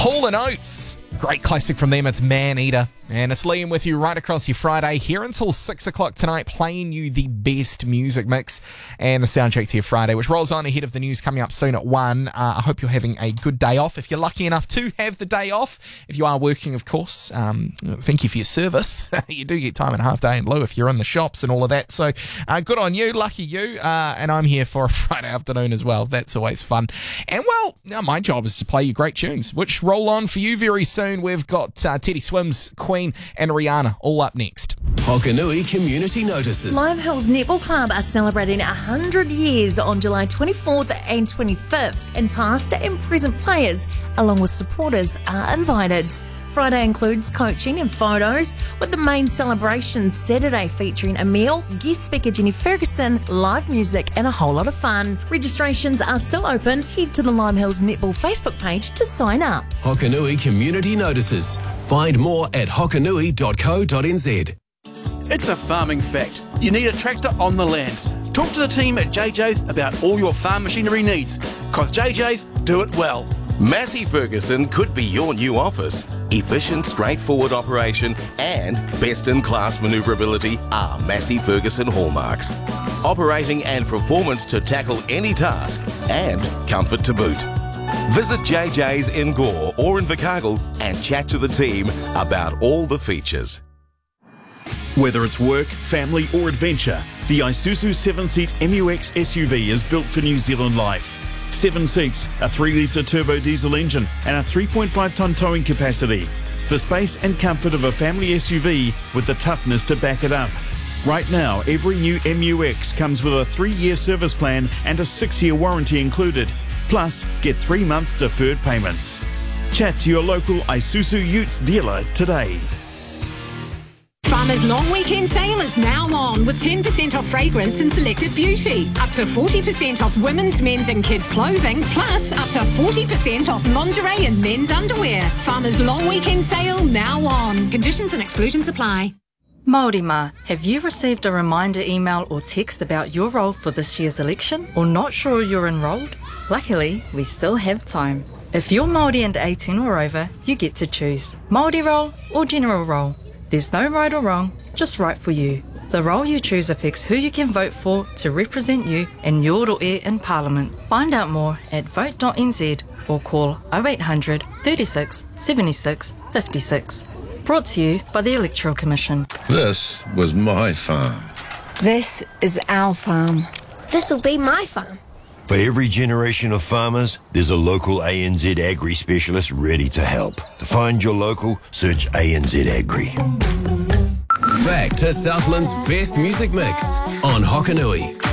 Hall & Oates. Great classic from them, it's Man Eater. And it's Liam with you right across your Friday, here until 6 o'clock tonight, playing you the best music mix and the soundtrack to your Friday, which rolls on ahead of the news coming up soon at 1. I hope you're having a good day off. If you're lucky enough to have the day off, if you are working, of course, thank you for your service. You do get time and a half day in lieu if you're in the shops and all of that. So good on you, lucky you. And I'm here for a Friday afternoon as well. That's always fun. And well, now my job is to play you great tunes, which roll on for you very soon. We've got Teddy Swims, Queen, and Rihanna all up next. Hokanui Community Notices. Live Hills Netball Club are celebrating 100 years on July 24th and 25th, and past and present players, along with supporters, are invited. Friday includes coaching and photos, with the main celebration Saturday featuring a meal, guest speaker Jenny Ferguson, live music and a whole lot of fun. Registrations are still open. Head to the Lime Hills Netball Facebook page to sign up. Hokanui Community Notices. Find more at hokanui.co.nz. It's a farming fact. You need a tractor on the land. Talk to the team at JJ's about all your farm machinery needs, because JJ's do it well. Massey Ferguson could be your new office. Efficient, straightforward operation and best-in-class manoeuvrability are Massey Ferguson hallmarks. Operating and performance to tackle any task, and comfort to boot. Visit JJ's in Gore or in Invercargill and chat to the team about all the features. Whether it's work, family or adventure, the Isuzu 7-seat MUX SUV is built for New Zealand life. 7 seats, a 3-litre turbo diesel engine and a 3.5-tonne towing capacity. The space and comfort of a family SUV with the toughness to back it up. Right now, every new MUX comes with a 3-year service plan and a 6-year warranty included. Plus, get 3 months deferred payments. Chat to your local Isuzu Utes dealer today. Farmers' long weekend sale is now on with 10% off fragrance and selected beauty, up to 40% off women's, men's and kids' clothing, plus up to 40% off lingerie and men's underwear. Farmers' long weekend sale now on. Conditions and exclusions apply. Māori Ma, have you received a reminder email or text about your role for this year's election, or not sure you're enrolled? Luckily, we still have time. If you're Māori and 18 or over, you get to choose Māori role or general role. There's no right or wrong, just right for you. The role you choose affects who you can vote for to represent you in your roe in Parliament. Find out more at vote.nz or call 0800 36 76 56. Brought to you by the Electoral Commission. This was my farm. This is our farm. This'll be my farm. For every generation of farmers, there's a local ANZ Agri specialist ready to help. To find your local, search ANZ Agri. Back to Southland's best music mix on Hokanui.